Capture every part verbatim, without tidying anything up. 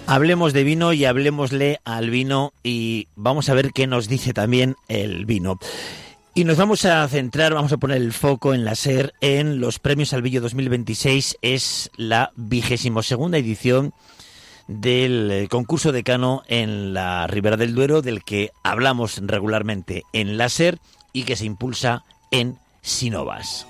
Hablemos de vino y hablemosle al vino y vamos a ver qué nos dice también el vino. Y nos vamos a centrar, vamos a poner el foco en la SER en los Premios Albillo dos mil veintiséis. Es la vigésimo segunda edición del concurso decano en la Ribera del Duero, del que hablamos regularmente en la SER y que se impulsa en Sinovas.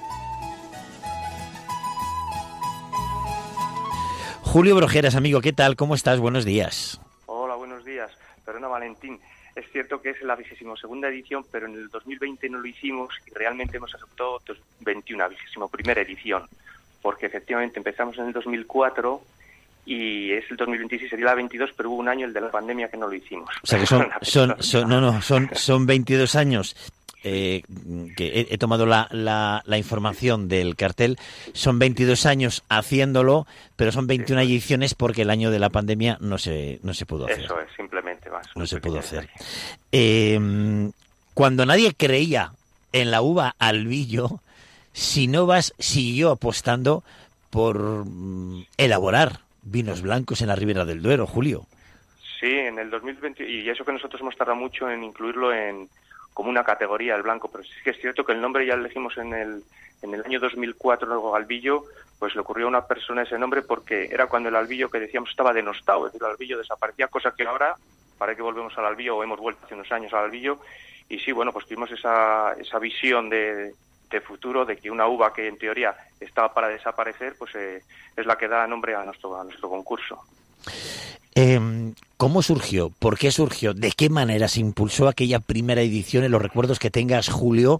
Julio Brojeras, amigo, ¿qué tal? ¿Cómo estás? Buenos días. Hola, buenos días. Perdona, Valentín. Es cierto que es la vigésimo segunda edición, pero en el dos mil veinte no lo hicimos y realmente hemos aceptado dos mil veintiuno, vigésimo primera edición, porque efectivamente empezamos en el dos mil cuatro y es el dos mil veintiséis, sería la veintidós, pero hubo un año, el de la pandemia, que no lo hicimos. O sea que son, son, son no, no, son, son veintidós años. Eh, que he, he tomado la, la, la información del cartel, son veintidós años haciéndolo, pero son veintiuna Eso ediciones porque el año de la pandemia no se no se pudo hacer. Eso es, simplemente más. No se pudo hacer. Eh, cuando nadie creía en la uva Albillo, Sinovas siguió apostando por mm, elaborar vinos blancos en la Ribera del Duero, Julio. Sí, en el dos mil veinte, y eso que nosotros hemos tardado mucho en incluirlo en como una categoría, el blanco, pero sí que es cierto que el nombre ya lo elegimos en el en el año dos mil cuatro, luego Albillo, pues le ocurrió a una persona ese nombre porque era cuando el Albillo que decíamos estaba denostado, es decir, el Albillo desaparecía, cosa que ahora, para que volvemos al Albillo, o hemos vuelto hace unos años al Albillo, y sí, bueno, pues tuvimos esa esa visión de, de futuro, de que una uva que en teoría estaba para desaparecer, pues eh, es la que da nombre a nuestro a nuestro concurso. Eh, ¿Cómo surgió? ¿Por qué surgió? ¿De qué manera se impulsó aquella primera edición? En los recuerdos que tengas, Julio.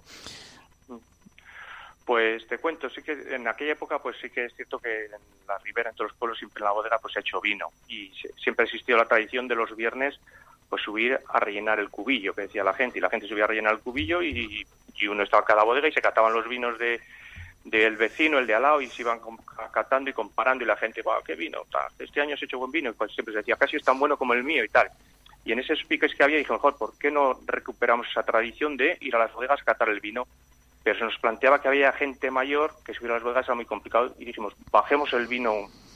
Pues te cuento, sí que en aquella época pues sí que es cierto que en la Ribera, en todos los pueblos, siempre en la bodega pues se ha hecho vino. Y se, siempre ha existido la tradición de los viernes pues subir a rellenar el cubillo, que decía la gente. Y la gente subía a rellenar el cubillo y, y uno estaba en cada bodega y se cataban los vinos de del vecino, el de al lado, y se iban catando y comparando, y la gente, wow, qué vino, tal, este año has hecho buen vino, y pues siempre se decía, casi es tan bueno como el mío y tal. Y en esos piques que había, dije, mejor, ¿por qué no recuperamos esa tradición de ir a las bodegas a catar el vino? Pero se nos planteaba que había gente mayor, que subir a las bodegas era muy complicado, y dijimos, bajemos el vino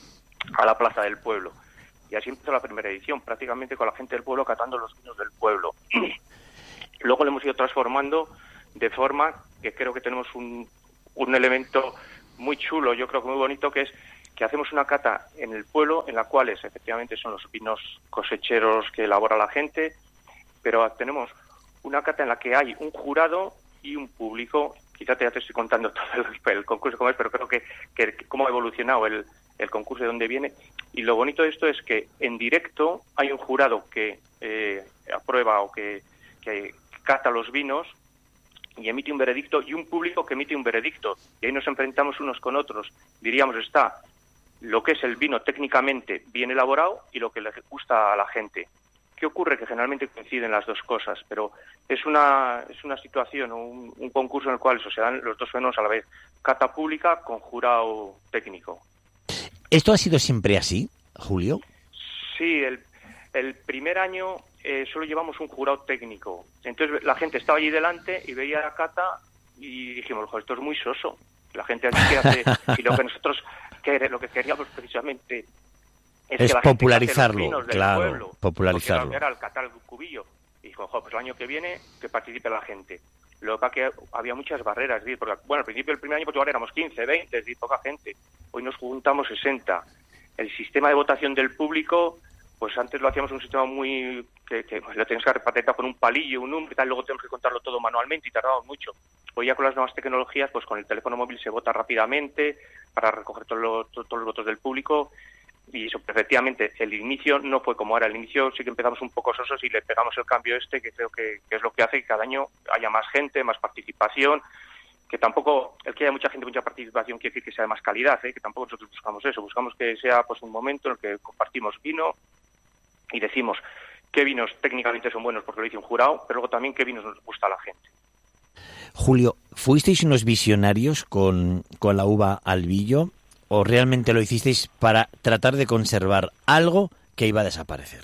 a la plaza del pueblo. Y así empezó la primera edición, prácticamente con la gente del pueblo catando los vinos del pueblo. Luego lo hemos ido transformando de forma que creo que tenemos un un elemento muy chulo, yo creo que muy bonito, que es que hacemos una cata en el pueblo, en la cual es, efectivamente son los vinos cosecheros que elabora la gente, pero tenemos una cata en la que hay un jurado y un público. Quizá te, ya te estoy contando todo el, el concurso como es, pero creo que, que cómo ha evolucionado el, el concurso, de dónde viene. Y lo bonito de esto es que en directo hay un jurado que eh, aprueba o que, que cata los vinos y emite un veredicto, y un público que emite un veredicto, y ahí nos enfrentamos unos con otros. Diríamos, está lo que es el vino técnicamente bien elaborado y lo que le gusta a la gente. ¿Qué ocurre? Que generalmente coinciden las dos cosas, pero es una es una situación, un, un concurso en el cual se dan los dos fenómenos a la vez, cata pública con jurado técnico. ¿Esto ha sido siempre así, Julio? Sí, el, el primer año Eh, solo llevamos un jurado técnico. Entonces la gente estaba allí delante y veía la cata y dijimos, joder, esto es muy soso. La gente aquí que hace... Y lo que nosotros que, lo que queríamos precisamente es, es que la popularizarlo, gente cate los vinos del claro, pueblo, popularizarlo. Era, era el catar el cubillo. Y dijo, joder, pues el año que viene que participe la gente. Lo que pasa que había muchas barreras, es decir, porque, bueno, al principio del primer año pues éramos quince, veinte, es decir, poca gente. Hoy nos juntamos sesenta. El sistema de votación del público, pues antes lo hacíamos un sistema muy que, que pues, lo teníamos que repatentar con un palillo, un número y tal, luego tenemos que contarlo todo manualmente y tardamos mucho. Hoy ya con las nuevas tecnologías, pues con el teléfono móvil se vota rápidamente para recoger todos los, todos los votos del público, y eso, efectivamente, el inicio no fue como ahora. El inicio sí que empezamos un poco sosos y le pegamos el cambio este, que creo que, que es lo que hace que cada año haya más gente, más participación, que tampoco, el que haya mucha gente, mucha participación, quiere decir que sea de más calidad, ¿eh? Que tampoco nosotros buscamos eso, buscamos que sea pues un momento en el que compartimos vino y decimos qué vinos técnicamente son buenos porque lo dice un jurado, pero luego también qué vinos nos gusta a la gente. Julio, ¿fuisteis unos visionarios con, con la uva Albillo o realmente lo hicisteis para tratar de conservar algo que iba a desaparecer?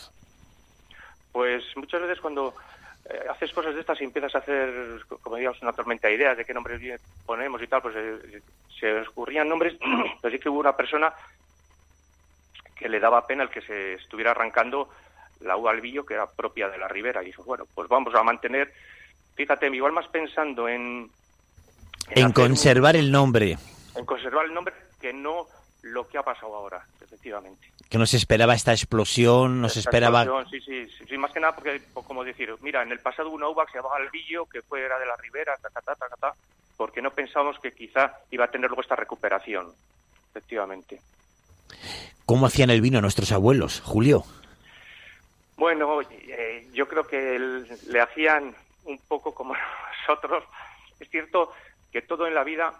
Pues muchas veces cuando eh, haces cosas de estas y empiezas a hacer, como digamos, una tormenta de ideas de qué nombres ponemos y tal, pues eh, se os ocurrían nombres, pero sí que hubo una persona que que le daba pena el que se estuviera arrancando la uva Albillo, que era propia de la Ribera, y dijo, bueno, pues vamos a mantener, fíjate, igual más pensando en... En, en conservar un, el nombre. En conservar el nombre, que no lo que ha pasado ahora, efectivamente. Que no se esperaba esta explosión, no se esperaba... Explosión, sí, sí, sí, sí, más que nada porque, como decir, mira, en el pasado hubo una uva que se llamaba Albillo, que fue, era de la Ribera, ta, ta, ta, ta, ta, porque no pensábamos que quizá iba a tener luego esta recuperación, efectivamente. ¿Cómo hacían el vino nuestros abuelos, Julio? Bueno, eh, yo creo que el, le hacían un poco como nosotros. Es cierto que todo en la vida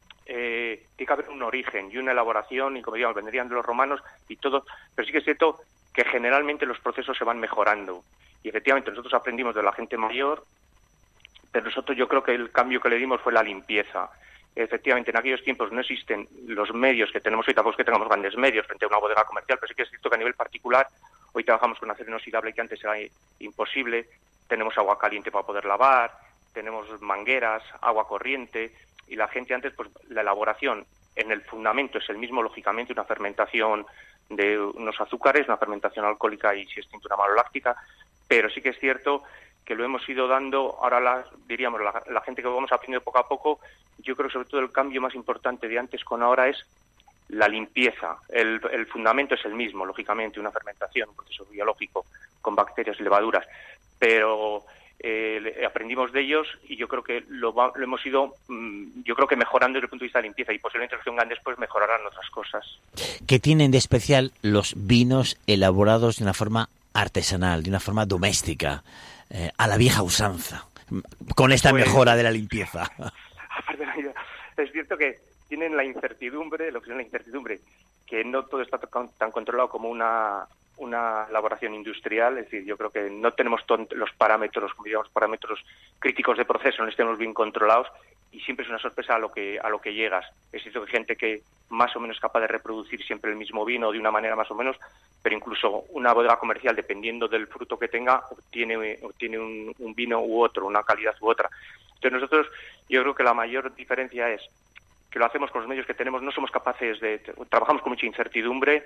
eh, tiene que haber un origen y una elaboración, y como digamos, vendrían de los romanos y todo, pero sí que es cierto que generalmente los procesos se van mejorando. Y efectivamente nosotros aprendimos de la gente mayor, pero nosotros yo creo que el cambio que le dimos fue la limpieza. Efectivamente, en aquellos tiempos no existen los medios que tenemos hoy, tampoco es que tengamos grandes medios frente a una bodega comercial, pero sí que es cierto que a nivel particular hoy trabajamos con acero inoxidable que antes era imposible, tenemos agua caliente para poder lavar, tenemos mangueras, agua corriente, y la gente antes, pues la elaboración en el fundamento es el mismo, lógicamente, una fermentación de unos azúcares, una fermentación alcohólica y si es tintura maloláctica, pero sí que es cierto que lo hemos ido dando, ahora la, diríamos, la, la gente que vamos aprendiendo poco a poco, yo creo que sobre todo el cambio más importante de antes con ahora es la limpieza. El, el fundamento es el mismo, lógicamente, una fermentación, un proceso biológico con bacterias y levaduras, pero eh, aprendimos de ellos y yo creo que lo, va, lo hemos ido, mmm, yo creo que mejorando desde el punto de vista de limpieza, y posiblemente los que vengan después mejorarán otras cosas. ¿Qué tienen de especial los vinos elaborados de una forma artesanal, de una forma doméstica, eh, a la vieja usanza, con esta pues, mejora de la limpieza? Aparte, es cierto que tienen la incertidumbre, lo que es la incertidumbre, que no todo está tan controlado como una una elaboración industrial, es decir, yo creo que no tenemos los parámetros, como digamos, parámetros críticos de proceso, no estemos bien controlados, y siempre es una sorpresa a lo que a lo que llegas. Es cierto que hay gente que más o menos es capaz de reproducir siempre el mismo vino de una manera más o menos, pero incluso una bodega comercial, dependiendo del fruto que tenga, obtiene, obtiene un, un vino u otro, una calidad u otra. Entonces nosotros, yo creo que la mayor diferencia es que lo hacemos con los medios que tenemos, no somos capaces de... Trabajamos con mucha incertidumbre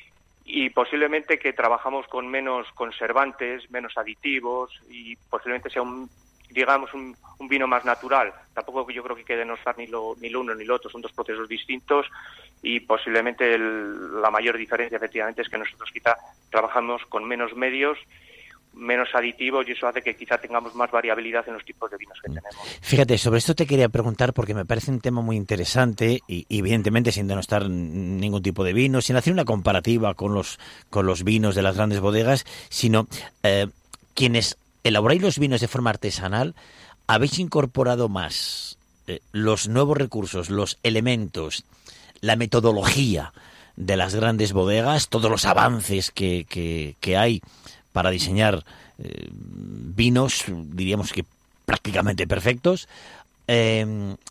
y posiblemente que trabajamos con menos conservantes, menos aditivos y posiblemente sea un, digamos, un, un vino más natural. Tampoco yo creo que quede no estar ni lo, ni lo uno ni lo otro, son dos procesos distintos y posiblemente el, la mayor diferencia efectivamente es que nosotros quizá trabajamos con menos medios, menos aditivos, y eso hace que quizá tengamos más variabilidad en los tipos de vinos que tenemos. Fíjate, sobre esto te quería preguntar porque me parece un tema muy interesante y, y evidentemente sin denostar ningún tipo de vino, sin hacer una comparativa con los con los vinos de las grandes bodegas, sino eh, quienes elaboráis los vinos de forma artesanal, habéis incorporado más eh, los nuevos recursos, los elementos, la metodología de las grandes bodegas, todos los avances que, que, que hay para diseñar eh, vinos, diríamos que prácticamente perfectos, eh,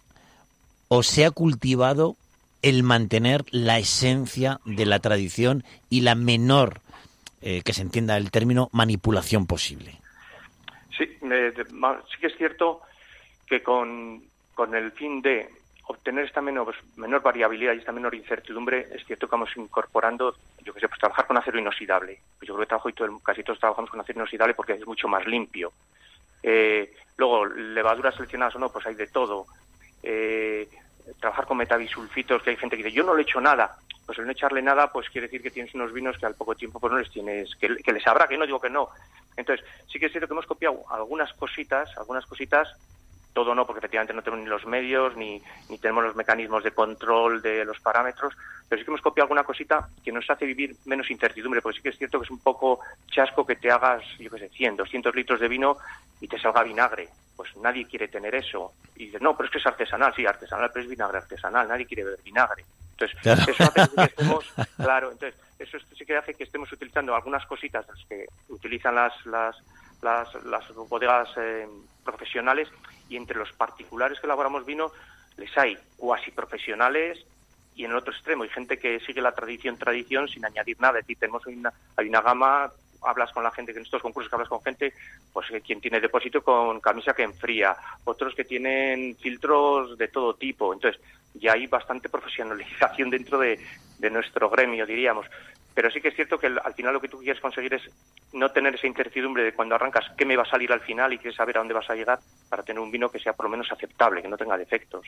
o se ha cultivado el mantener la esencia de la tradición y la menor, eh, que se entienda el término, manipulación posible. Sí, eh, sí que es cierto que con, con el fin de obtener esta menor, menor variabilidad y esta menor incertidumbre, es cierto que vamos incorporando, yo que sé, pues trabajar con acero inoxidable. Pues yo creo que trabajo y todo, casi todos trabajamos con acero inoxidable porque es mucho más limpio. Eh, luego, levaduras seleccionadas o no, pues hay de todo. Eh, trabajar con metabisulfitos, que hay gente que dice, yo no le he hecho nada. Pues el no echarle nada, pues quiere decir que tienes unos vinos que al poco tiempo pues no les tienes, que, que les sabrá, que no digo que no. Entonces, sí que es cierto que hemos copiado algunas cositas, algunas cositas, todo no, porque efectivamente no tenemos ni los medios, ni, ni tenemos los mecanismos de control de los parámetros, pero sí que hemos copiado alguna cosita que nos hace vivir menos incertidumbre, porque sí que es cierto que es un poco chasco que te hagas, yo qué sé, cien, doscientos litros de vino y te salga vinagre. Pues nadie quiere tener eso. Y dices, no, pero es que es artesanal, sí, artesanal, pero es vinagre artesanal, nadie quiere beber vinagre. Entonces, claro. Eso hace que estemos, claro, entonces, eso sí que hace que estemos utilizando algunas cositas las que utilizan las, las, las, las bodegas eh, profesionales, y entre los particulares que elaboramos vino les hay cuasi profesionales y en el otro extremo hay gente que sigue la tradición tradición sin añadir nada. Es decir, tenemos una, hay una gama, hablas con la gente, que en estos concursos que hablas con gente, pues quien tiene depósito con camisa que enfría, otros que tienen filtros de todo tipo. Entonces ya hay bastante profesionalización dentro de, de nuestro gremio, diríamos. pero sí que es cierto que al final lo que tú quieres conseguir es no tener esa incertidumbre de cuando arrancas qué me va a salir al final y quieres saber a dónde vas a llegar para tener un vino que sea por lo menos aceptable, que no tenga defectos.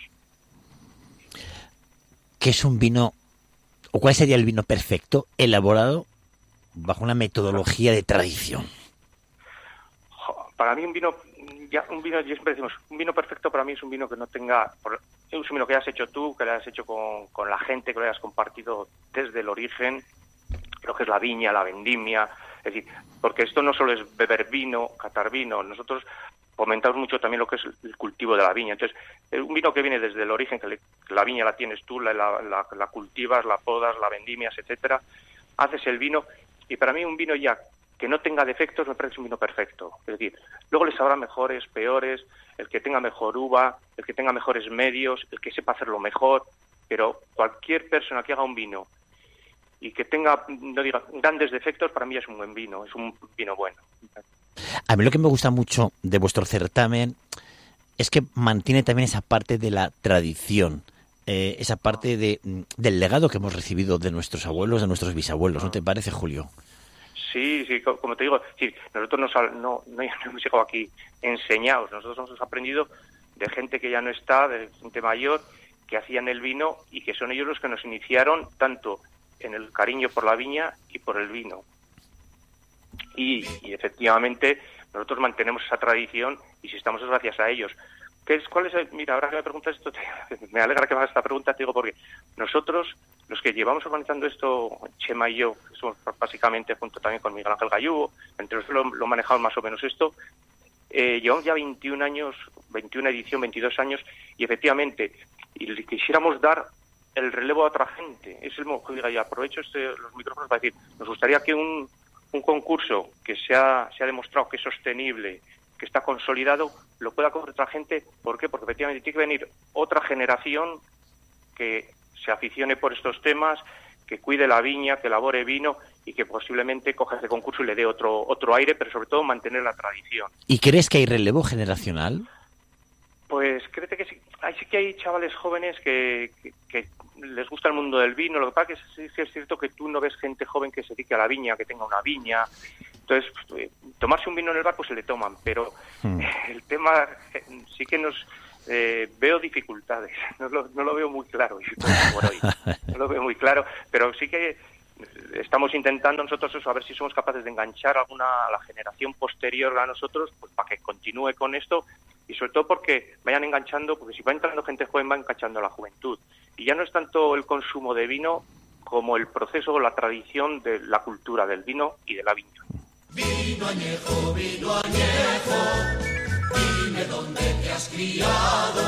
¿Qué es un vino, o cuál sería el vino perfecto elaborado bajo una metodología de tradición? Para mí un vino, ya un vino, yo siempre decimos, un vino perfecto para mí es un vino que no tenga, es un vino que hayas hecho tú, que lo hayas hecho con, con la gente, que lo hayas compartido desde el origen, lo que es la viña, la vendimia, es decir, porque esto no solo es beber vino, catar vino, nosotros fomentamos mucho también lo que es el cultivo de la viña. Entonces, un vino que viene desde el origen, que, le, que la viña la tienes tú, la, la, la, la cultivas, la podas, la vendimias, etcétera, haces el vino, y para mí un vino ya que no tenga defectos me parece un vino perfecto. Es decir, luego les habrá mejores, peores, el que tenga mejor uva, el que tenga mejores medios, el que sepa hacerlo mejor, pero cualquier persona que haga un vino y que tenga, no diga, grandes defectos, para mí es un buen vino, es un vino bueno. A mí lo que me gusta mucho de vuestro certamen es que mantiene también esa parte de la tradición, eh, esa parte de, del legado que hemos recibido de nuestros abuelos, de nuestros bisabuelos. ¿No te parece, Julio? Sí, sí, como te digo, sí, nosotros nos, no, no hemos llegado aquí enseñados, nosotros hemos aprendido de gente que ya no está, de gente mayor, que hacían el vino y que son ellos los que nos iniciaron tanto en el cariño por la viña y por el vino. Y, y efectivamente nosotros mantenemos esa tradición y si estamos es gracias a ellos. ¿Qué es, cuál es el, mira, ahora que me preguntas esto, te, me alegra que me hagas esta pregunta, te digo, porque nosotros, los que llevamos organizando esto, Chema y yo, que somos básicamente junto también con Miguel Ángel Gallú, entre nosotros lo, lo manejamos más o menos esto, eh, llevamos ya veintiún años, veintiuna edición, veintidós años, y efectivamente, y le quisiéramos dar el relevo a otra gente. Es el modo, diga, y aprovecho este, los micrófonos para decir, nos gustaría que un, un concurso que se ha, se ha demostrado que es sostenible, que está consolidado, lo pueda coger otra gente. ¿Por qué? Porque efectivamente tiene que venir otra generación que se aficione por estos temas, que cuide la viña, que elabore vino y que posiblemente coja ese concurso y le dé otro otro aire, pero sobre todo mantener la tradición. ¿Y crees que hay relevo generacional? Pues créete que sí. Hay, sí que hay chavales jóvenes que, que, que les gusta el mundo del vino. Lo que pasa es que sí, sí es cierto que tú no ves gente joven que se dedique a la viña, que tenga una viña. Entonces, pues, tomarse un vino en el bar, pues se le toman. Pero hmm. el tema sí que nos... Eh, veo dificultades. No lo, no lo veo muy claro. Por hoy. No lo veo muy claro. Pero sí que estamos intentando nosotros eso, a ver si somos capaces de enganchar a, alguna, a la generación posterior a nosotros, pues para que continúe con esto. Y sobre todo porque vayan enganchando, porque si va entrando gente joven, va enganchando a la juventud. Y ya no es tanto el consumo de vino como el proceso o la tradición de la cultura del vino y de la viña. Vino añejo, vino añejo, dime dónde te has criado,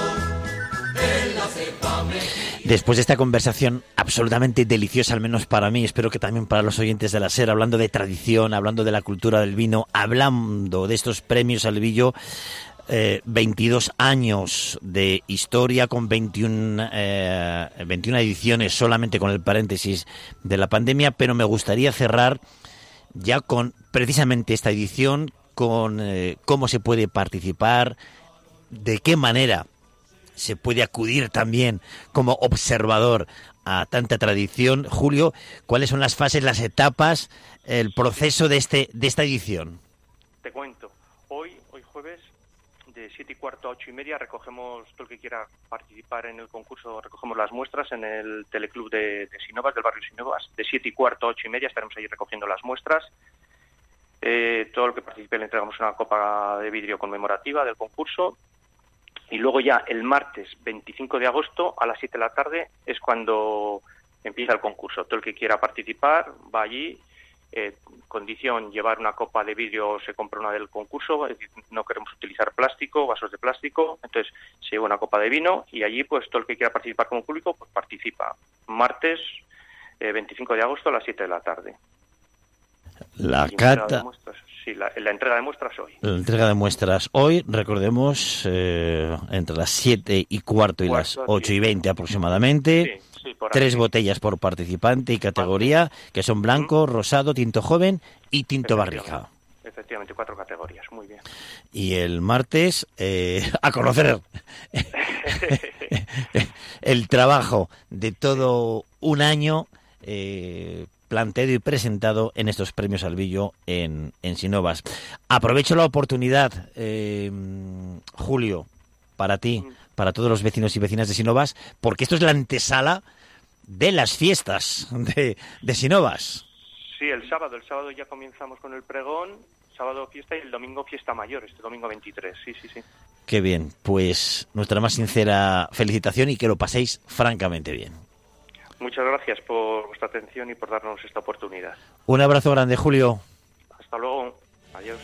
en la cepa mexicana. Después de esta conversación absolutamente deliciosa, al menos para mí, espero que también para los oyentes de la SER, hablando de tradición, hablando de la cultura del vino, hablando de estos premios Albillo, Eh, veintidós años de historia con veintiuna, eh, veintiuna ediciones, solamente con el paréntesis de la pandemia, pero me gustaría cerrar ya con precisamente esta edición, con eh, cómo se puede participar, de qué manera se puede acudir también como observador a tanta tradición. Julio, ¿cuáles son las fases, las etapas, el proceso de este de esta edición? Te cuento, hoy, hoy jueves, de siete y cuarto a ocho y media recogemos, todo el que quiera participar en el concurso, recogemos las muestras en el teleclub de, de Sinovas, del barrio Sinovas. De siete y cuarto a ocho y media estaremos allí recogiendo las muestras. Eh, todo el que participe le entregamos una copa de vidrio conmemorativa del concurso. Y luego ya el martes veinticinco de agosto a las siete de la tarde es cuando empieza el concurso. Todo el que quiera participar va allí. Eh, condición, llevar una copa de vidrio, se compra una del concurso, es decir, no queremos utilizar plástico, vasos de plástico, entonces se lleva una copa de vino y allí pues todo el que quiera participar como público pues participa. Martes eh, veinticinco de agosto a las siete de la tarde. La y cata... Sí, la, la entrega de muestras hoy. La entrega de muestras hoy, recordemos, eh, entre las siete y cuarto y cuarto, las ocho y veinte aproximadamente. Sí. Sí, tres botellas por participante y categoría, que son blanco, ¿Mm? rosado, tinto joven y tinto barrica. Efectivamente, cuatro categorías, muy bien. Y el martes, eh, a conocer el trabajo de todo un año, eh, planteado y presentado en estos premios Albillo en, en Sinovas. Aprovecho la oportunidad, eh, Julio, para ti, para todos los vecinos y vecinas de Sinovas, porque esto es la antesala de las fiestas de, de Sinovas. Sí, el sábado, el sábado ya comenzamos con el pregón, sábado fiesta y el domingo fiesta mayor, este domingo veintitrés, sí, sí, sí. Qué bien, pues nuestra más sincera felicitación y que lo paséis francamente bien. Muchas gracias por vuestra atención y por darnos esta oportunidad. Un abrazo grande, Julio. Hasta luego. Adiós.